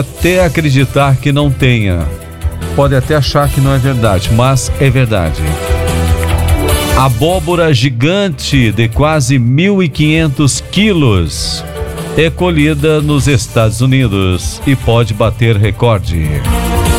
até acreditar que não tenha. Pode até achar que não é verdade, mas é verdade. Abóbora gigante de quase 1.500 quilos é colhida nos Estados Unidos e pode bater recorde.